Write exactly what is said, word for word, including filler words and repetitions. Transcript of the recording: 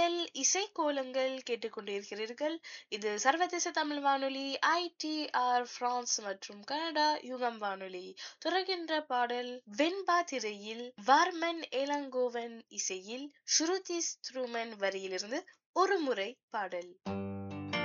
நீங்கள் இசைக்கோலங்கள் கேட்டுக்கொண்டிருக்கிறீர்கள். இது சர்வதேச தமிழ் வானொலி ஐடிஆர் பிரான்ஸ் மற்றும் கனடா யுகம் வானொலி. தொடர்கின்ற பாடல் வெண்பா திரையில் வார்மன் ஏலங்கோவன் இசையில் ஸ்ருதி ஸ்ட்ரூமன் வரியிலிருந்து ஒரு முறை பாடல்.